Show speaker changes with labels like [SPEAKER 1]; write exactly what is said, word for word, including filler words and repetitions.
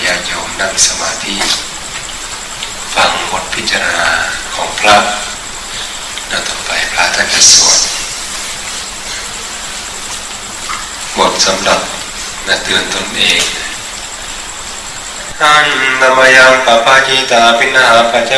[SPEAKER 1] าติโยมนั่งสมาธิฟังบทพิจารณาของพระแล้วต่อไปพระท่านจะสวดบทสำหรับและเตือนตนเองอันนามยังปปาจิตาปินาปัจจ